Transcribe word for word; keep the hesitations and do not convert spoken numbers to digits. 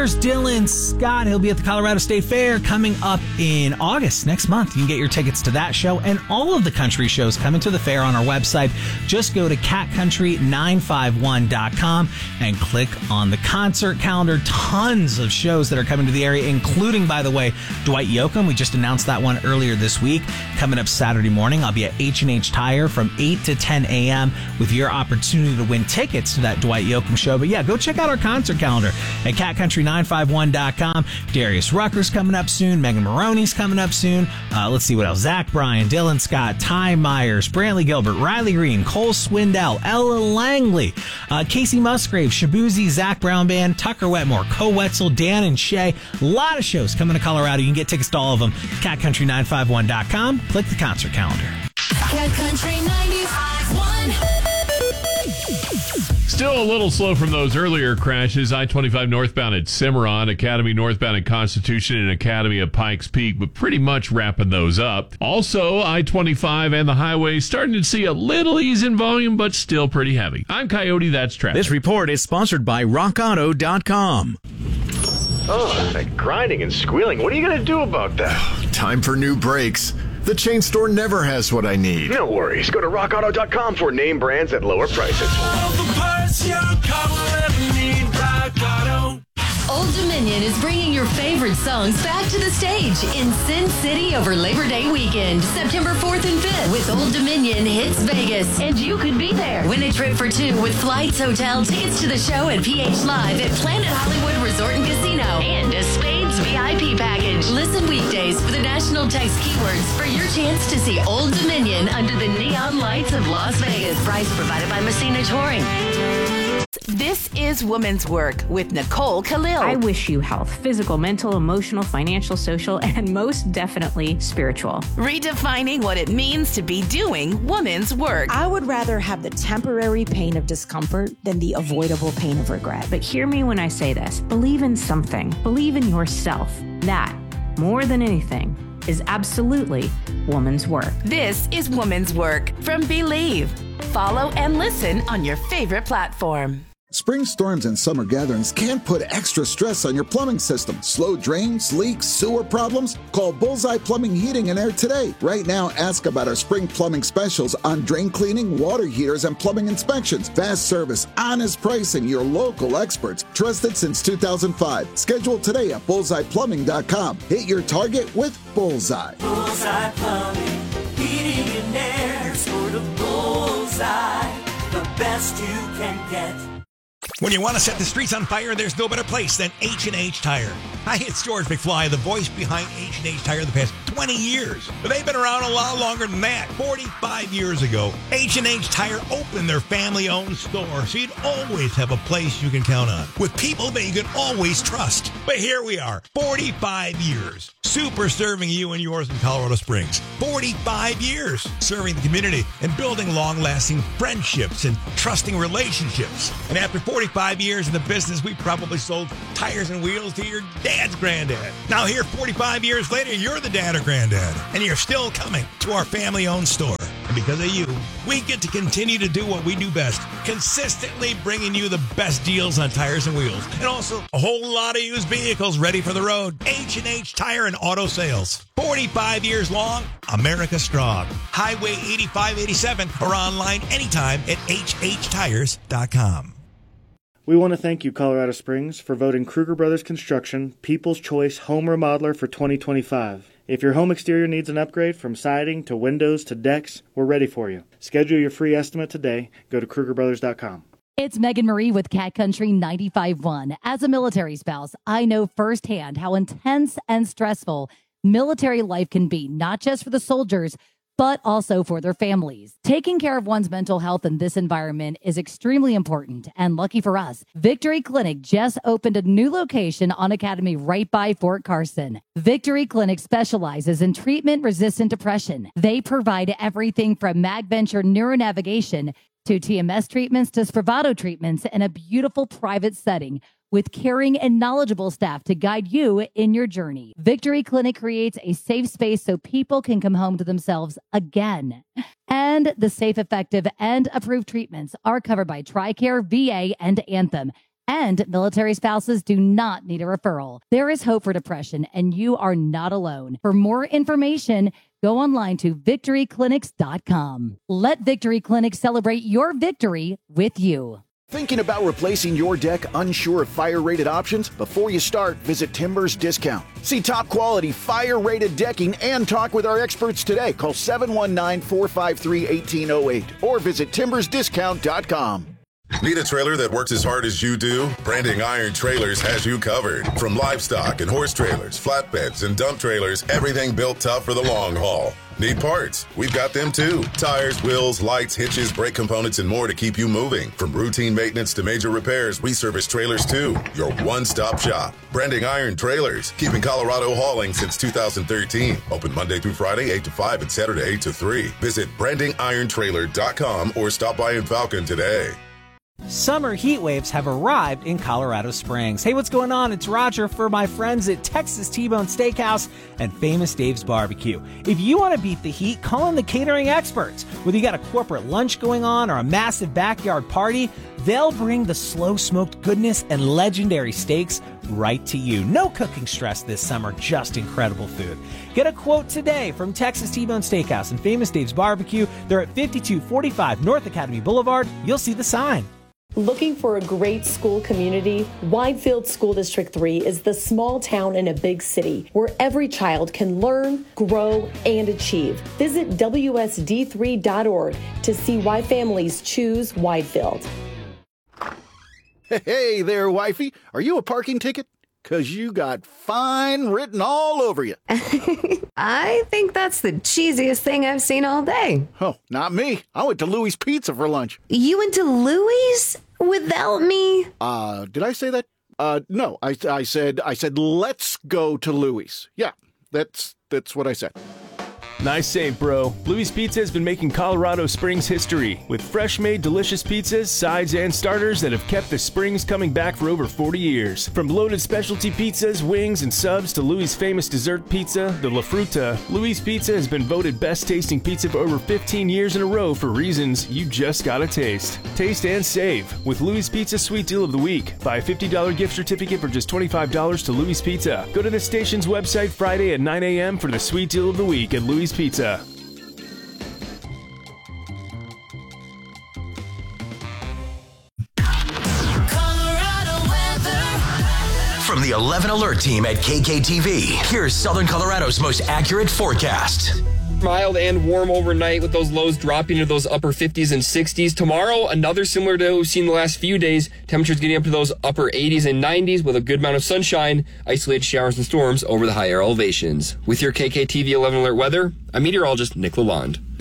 Myers, Dylan Scott. He'll be at the Colorado State Fair coming up in August next month. You can get your tickets to that show and all of the country shows coming to the fair on our website. Just go to cat country nine five one dot com and click on the concert calendar. Tons of shows that are coming to the area, including, by the way, Dwight Yoakam. We just announced that one earlier this week. Coming up Saturday morning, I'll be at H and H Tire from eight to ten a.m. with your opportunity to win tickets to that Dwight Yoakam show. But yeah, go check out our concert calendar at cat country nine five one dot com. Darius Rucker's coming up soon. Megan Maroney's coming up soon. Uh, let's see what else. Zach Bryan, Dylan Scott, Ty Myers, Brantley Gilbert, Riley Green, Cole Swindell, Ella Langley, uh, Casey Musgrave, Shabuzi, Zach Brown Band, Tucker Wetmore, Co Wetzel, Dan and Shay. A lot of shows coming to Colorado. You can get tickets to all of them. cat country nine five one dot com. Click the concert calendar. Cat Country ninety-five point one. Still a little slow from those earlier crashes. I twenty-five northbound at Cimarron, Academy northbound at Constitution, and Academy at Pikes Peak, but pretty much wrapping those up. Also, I twenty-five and the highway starting to see a little ease in volume, but still pretty heavy. I'm Coyote, that's traffic. This report is sponsored by rock auto dot com. Oh, that grinding and squealing. What are you going to do about that? Time for new brakes. The chain store never has what I need. No worries. Go to rock auto dot com for name brands at lower prices. All the parts your car will ever need, Rock Auto. Old Dominion is bringing your favorite songs back to the stage in Sin City over Labor Day weekend, September fourth and fifth, with Old Dominion Hits Vegas. And you could be there. Win a trip for two with flights, hotel, tickets to the show, and P H Live at Planet Hollywood Resort and Casino, and a Spades V I P package. Listen weekdays for the national text keywords for your chance to see Old Dominion under the neon lights of Las Vegas. Price provided by Messina Touring. This is Woman's Work with Nicole Khalil. I wish you health, physical, mental, emotional, financial, social, and most definitely spiritual. Redefining what it means to be doing woman's work. I would rather have the temporary pain of discomfort than the avoidable pain of regret. But hear me when I say this. Believe in something. Believe in yourself. That, more than anything, is absolutely woman's work. This is Woman's Work from Believe. Follow and listen on your favorite platform. Spring storms and summer gatherings can put extra stress on your plumbing system. Slow drains, leaks, sewer problems? Call Bullseye Plumbing, Heating and Air today. Right now, ask about our spring plumbing specials on drain cleaning, water heaters, and plumbing inspections. Fast service, honest pricing, your local experts. Trusted since two thousand five. Schedule today at bullseye plumbing dot com. Hit your target with Bullseye. Bullseye Plumbing, Heating and Air, sort of bullseye, the best you can get. When you want to set the streets on fire, there's no better place than H and H Tire. Hi, it's George McFly, the voice behind H and H Tire the past twenty years. But they've been around a lot longer than that. forty-five years ago, H and H Tire opened their family-owned store, so you'd always have a place you can count on, with people that you can always trust. But here we are, forty-five years, super serving you and yours in Colorado Springs. forty-five years serving the community and building long-lasting friendships and trusting relationships. And after forty-five years in the business, we probably sold tires and wheels to your dad's granddad. Now here, forty-five years later, you're the dad or granddad, and you're still coming to our family-owned store. And because of you, we get to continue to do what we do best, consistently bringing you the best deals on tires and wheels, and also a whole lot of used vehicles ready for the road. H and H Tire and Auto Sales. forty-five years long, America strong. Highway eighty-five eighty-seven or online anytime at h h tires dot com. We want to thank you, Colorado Springs, for voting Kruger Brothers Construction People's Choice Home Remodeler for twenty twenty-five. If your home exterior needs an upgrade from siding to windows to decks, we're ready for you. Schedule your free estimate today. Go to Kruger Brothers dot com. It's Megan Marie with Cat Country ninety-five point one. As a military spouse, I know firsthand how intense and stressful military life can be, not just for the soldiers, but also for their families. Taking care of one's mental health in this environment is extremely important, and lucky for us, Victory Clinic just opened a new location on Academy right by Fort Carson. Victory Clinic specializes in treatment-resistant depression. They provide everything from MagVenture neuronavigation to T M S treatments to Spravato treatments in a beautiful private setting with caring and knowledgeable staff to guide you in your journey. Victory Clinic creates a safe space so people can come home to themselves again. And the safe, effective, and approved treatments are covered by TRICARE, V A, and Anthem. And military spouses do not need a referral. There is hope for depression, and you are not alone. For more information, go online to victory clinics dot com. Let Victory Clinics celebrate your victory with you. Thinking about replacing your deck, unsure of fire-rated options? Before you start, visit Timbers Discount. See top-quality, fire-rated decking and talk with our experts today. Call seven one nine, four five three, one eight zero eight or visit timbers discount dot com. Need a trailer that works as hard as you do? Branding Iron Trailers has you covered. From livestock and horse trailers, flatbeds, and dump trailers, everything built tough for the long haul. Need parts? We've got them too. Tires, wheels, lights, hitches, brake components, and more to keep you moving. From routine maintenance to major repairs, we service trailers too. Your one-stop shop. Branding Iron Trailers. Keeping Colorado hauling since two thousand thirteen. Open Monday through Friday, eight to five, and Saturday, eight to three. Visit branding iron trailer dot com or stop by in Falcon today. Summer heat waves have arrived in Colorado Springs. Hey, what's going on? It's Roger for my friends at Texas T-Bone Steakhouse and Famous Dave's Barbecue. If you want to beat the heat, call in the catering experts. Whether you got a corporate lunch going on or a massive backyard party, they'll bring the slow-smoked goodness and legendary steaks right to you. No cooking stress this summer, just incredible food. Get a quote today from Texas T-Bone Steakhouse and Famous Dave's Barbecue. They're at fifty-two forty-five North Academy Boulevard. You'll see the sign. Looking for a great school community? Widefield School District three is the small town in a big city where every child can learn, grow, and achieve. Visit W S D three dot org to see why families choose Widefield. Hey there, wifey. Are you a parking ticket? 'Cause you got fine written all over you. I think that's the cheesiest thing I've seen all day. Oh, not me. I went to Louis Pizza for lunch. You went to Louis without me? Uh, did I say that? Uh, no, I, I said, I said, let's go to Louis. Yeah, that's, that's what I said. Nice save, bro. Louis Pizza has been making Colorado Springs history with fresh-made delicious pizzas, sides, and starters that have kept the Springs coming back for over forty years. From loaded specialty pizzas, wings, and subs to Louis' famous dessert pizza, the La Fruta, Louis Pizza has been voted best-tasting pizza for over fifteen years in a row for reasons you just gotta taste. Taste and save with Louis Pizza Sweet Deal of the Week. Buy a fifty dollars gift certificate for just twenty-five dollars to Louis Pizza. Go to the station's website Friday at nine a.m. for the Sweet Deal of the Week at Louis Pizza. From the eleven Alert team at K K T V, here's Southern Colorado's most accurate forecast. Mild and warm overnight with those lows dropping into those upper fifties and sixties. Tomorrow, another similar to what we've seen the last few days. Temperatures getting up to those upper eighties and nineties with a good amount of sunshine. Isolated showers and storms over the higher elevations. With your K K T V eleven Alert weather, I'm meteorologist Nick Lalonde.